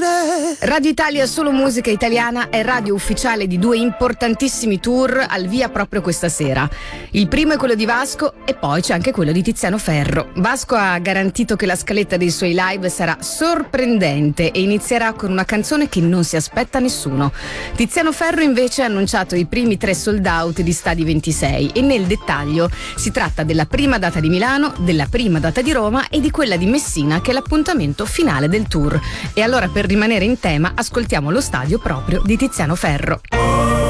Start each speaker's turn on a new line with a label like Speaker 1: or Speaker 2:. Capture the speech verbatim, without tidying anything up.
Speaker 1: Radio Italia Solo Musica Italiana è radio ufficiale di due importantissimi tour al via proprio questa sera. Il primo è quello di Vasco e poi c'è anche quello di Tiziano Ferro. Vasco ha garantito che la scaletta dei suoi live sarà sorprendente e inizierà con una canzone che non si aspetta nessuno. Tiziano Ferro invece ha annunciato i primi tre sold out di Stadi ventisei e nel dettaglio si tratta della prima data di Milano, della prima data di Roma e di quella di Messina, che è l'appuntamento finale del tour. E allora, per rimanere in tema, ascoltiamo lo stadio proprio di Tiziano Ferro.